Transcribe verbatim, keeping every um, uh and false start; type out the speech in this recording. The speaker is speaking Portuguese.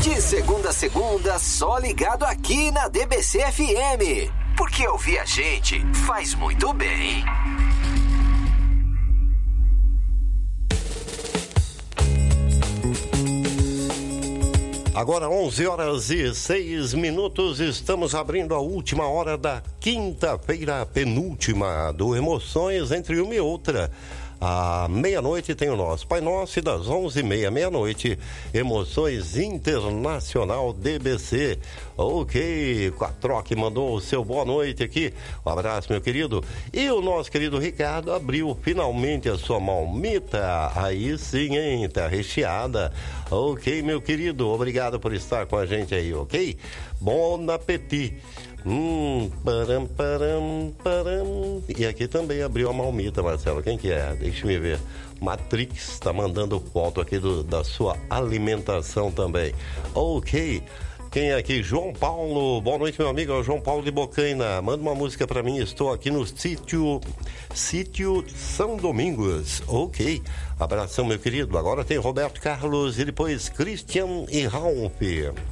De segunda a segunda, só ligado aqui na D B C F M. Porque ouvir a gente faz muito bem. Agora onze horas e seis minutos, estamos abrindo a última hora da quinta-feira, penúltima do Emoções entre uma e outra. À meia-noite tem o nosso Pai Nosso e das onze e meia, meia-noite, Emoções Internacional D B C. Ok, Quatroque mandou o seu boa noite aqui. Um abraço, meu querido. E o nosso querido Ricardo abriu finalmente a sua malmita. Aí sim, hein? Tá recheada. Ok, meu querido, obrigado por estar com a gente aí, ok? Bom apetite. Hum, param, param, param. E aqui também abriu a malmita, Marcelo. Quem que é? Deixa eu ver. Matrix tá mandando foto aqui do, da sua alimentação também. Ok. Quem é aqui? João Paulo. Boa noite, meu amigo. É o João Paulo de Bocaina. Manda uma música pra mim. Estou aqui no sítio Sítio São Domingos. Ok. Abração, meu querido. Agora tem Roberto Carlos e depois Christian e Ralph.